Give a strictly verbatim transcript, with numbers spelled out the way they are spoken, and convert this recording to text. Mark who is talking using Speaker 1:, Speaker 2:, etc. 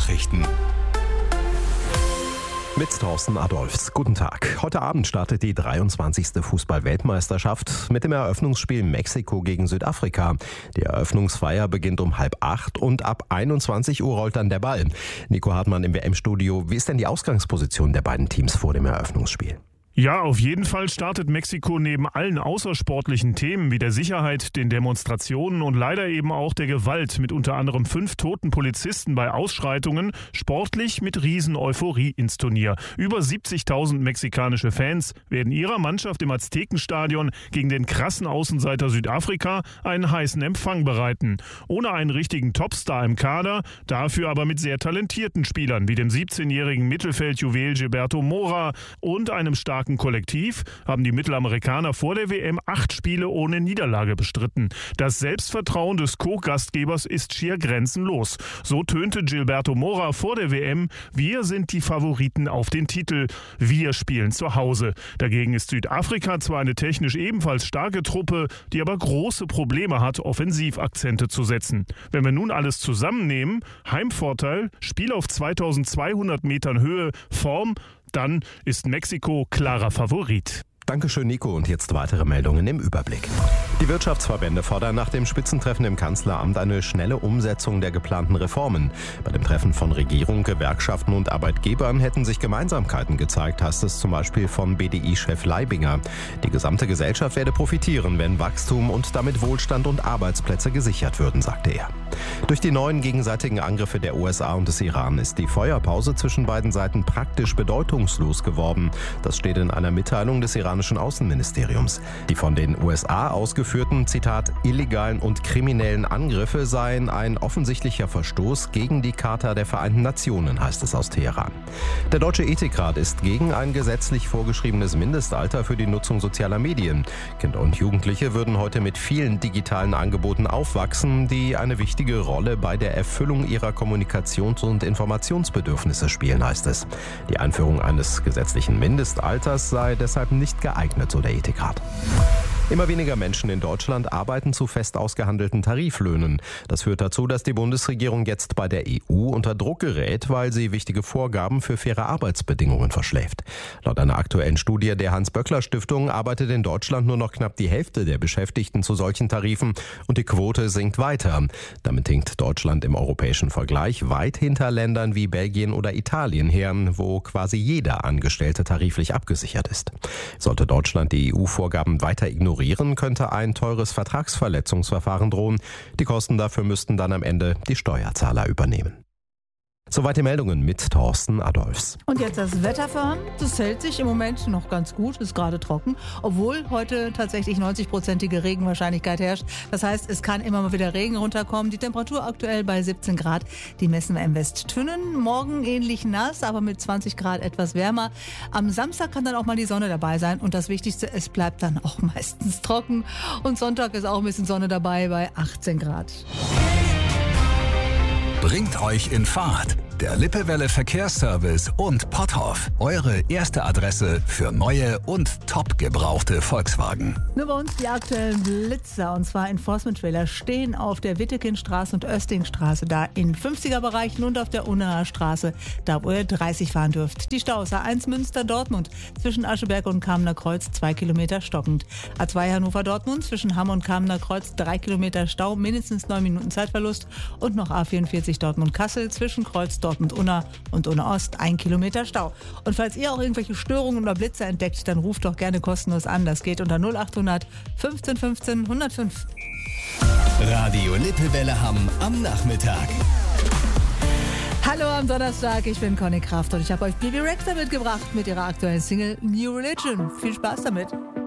Speaker 1: Nachrichten.
Speaker 2: Mit Thorsten Adolfs. Guten Tag. Heute Abend startet die dreiundzwanzigste Fußball-Weltmeisterschaft mit dem Eröffnungsspiel Mexiko gegen Südafrika. Die Eröffnungsfeier beginnt um halb acht und ab einundzwanzig Uhr rollt dann der Ball. Nico Hartmann im W M-Studio. Wie ist denn die Ausgangsposition der beiden Teams vor dem Eröffnungsspiel?
Speaker 3: Ja, auf jeden Fall startet Mexiko neben allen außersportlichen Themen wie der Sicherheit, den Demonstrationen und leider eben auch der Gewalt mit unter anderem fünf toten Polizisten bei Ausschreitungen sportlich mit Riesen-Euphorie ins Turnier. Über siebzigtausend mexikanische Fans werden ihrer Mannschaft im Aztekenstadion gegen den krassen Außenseiter Südafrika einen heißen Empfang bereiten. Ohne einen richtigen Topstar im Kader, dafür aber mit sehr talentierten Spielern wie dem siebzehnjährigen Mittelfeldjuwel Gilberto Mora und einem starken Kollektiv haben die Mittelamerikaner vor der W M acht Spiele ohne Niederlage bestritten. Das Selbstvertrauen des Co-Gastgebers ist schier grenzenlos. So tönte Gilberto Mora vor der W M: Wir sind die Favoriten auf den Titel. Wir spielen zu Hause. Dagegen ist Südafrika zwar eine technisch ebenfalls starke Truppe, die aber große Probleme hat, Offensivakzente zu setzen. Wenn wir nun alles zusammennehmen, Heimvorteil, Spiel auf zweitausendzweihundert Metern Höhe, Form, dann ist Mexiko klarer Favorit.
Speaker 2: Dankeschön, Nico. Und jetzt weitere Meldungen im Überblick. Die Wirtschaftsverbände fordern nach dem Spitzentreffen im Kanzleramt eine schnelle Umsetzung der geplanten Reformen. Bei dem Treffen von Regierung, Gewerkschaften und Arbeitgebern hätten sich Gemeinsamkeiten gezeigt, heißt es zum Beispiel von B D I-Chef Leibinger. Die gesamte Gesellschaft werde profitieren, wenn Wachstum und damit Wohlstand und Arbeitsplätze gesichert würden, sagte er. Durch die neuen gegenseitigen Angriffe der U S A und des Iran ist die Feuerpause zwischen beiden Seiten praktisch bedeutungslos geworden. Das steht in einer Mitteilung des iranischen Außenministeriums. Die von den U S A ausgeführten, Zitat, illegalen und kriminellen Angriffe seien ein offensichtlicher Verstoß gegen die Charta der Vereinten Nationen, heißt es aus Teheran. Der Deutsche Ethikrat ist gegen ein gesetzlich vorgeschriebenes Mindestalter für die Nutzung sozialer Medien. Kinder und Jugendliche würden heute mit vielen digitalen Angeboten aufwachsen, die eine wichtige Rolle bei der Erfüllung ihrer Kommunikations- und Informationsbedürfnisse spielen, heißt es. Die Einführung eines gesetzlichen Mindestalters sei deshalb nicht geeignet, so der Ethikrat. Immer weniger Menschen in Deutschland arbeiten zu fest ausgehandelten Tariflöhnen. Das führt dazu, dass die Bundesregierung jetzt bei der E U unter Druck gerät, weil sie wichtige Vorgaben für faire Arbeitsbedingungen verschläft. Laut einer aktuellen Studie der Hans-Böckler-Stiftung arbeitet in Deutschland nur noch knapp die Hälfte der Beschäftigten zu solchen Tarifen und die Quote sinkt weiter. Damit hinkt Deutschland im europäischen Vergleich weit hinter Ländern wie Belgien oder Italien her, wo quasi jeder Angestellte tariflich abgesichert ist. Sollte Deutschland die E U-Vorgaben weiter ignorieren, könnte ein teures Vertragsverletzungsverfahren drohen. Die Kosten dafür müssten dann am Ende die Steuerzahler übernehmen. Soweit die Meldungen mit Thorsten Adolfs.
Speaker 4: Und jetzt das Wetter fahren. Das hält sich im Moment noch ganz gut, ist gerade trocken, obwohl heute tatsächlich neunzig-prozentige Regenwahrscheinlichkeit herrscht. Das heißt, es kann immer mal wieder Regen runterkommen. Die Temperatur aktuell bei siebzehn Grad. Die messen wir im Westtünnen. Morgen ähnlich nass, aber mit zwanzig Grad etwas wärmer. Am Samstag kann dann auch mal die Sonne dabei sein. Und das Wichtigste, es bleibt dann auch meistens trocken. Und Sonntag ist auch ein bisschen Sonne dabei bei achtzehn Grad.
Speaker 1: Bringt euch in Fahrt. Der Lippewelle Verkehrsservice und Potthoff. Eure erste Adresse für neue und top gebrauchte Volkswagen.
Speaker 4: Nur bei uns die aktuellen Blitzer, und zwar Enforcement-Trailer, stehen auf der Wittekindstraße und Östingstraße, da in fünfziger-Bereichen und auf der Unnaher Straße, da wo ihr dreißig fahren dürft. Die Staus A eins Münster-Dortmund zwischen Ascheberg und Kamener Kreuz zwei Kilometer stockend. A zwei Hannover-Dortmund zwischen Hamm und Kamener Kreuz drei Kilometer Stau, mindestens neun Minuten Zeitverlust. Und noch A vierundvierzig Dortmund-Kassel zwischen Kreuz Dortmund-Unna und Unna-Ost ein Kilometer Stau. Und falls ihr auch irgendwelche Störungen oder Blitzer entdeckt, dann ruft doch gerne kostenlos an. Das geht unter null achthundert fünfzehn fünfzehn hundertfünf.
Speaker 1: Radio Lippewelle Hamm am Nachmittag.
Speaker 4: Hallo am Donnerstag, ich bin Conny Kraft und ich habe euch Bibi Rexha mitgebracht mit ihrer aktuellen Single New Religion. Viel Spaß damit.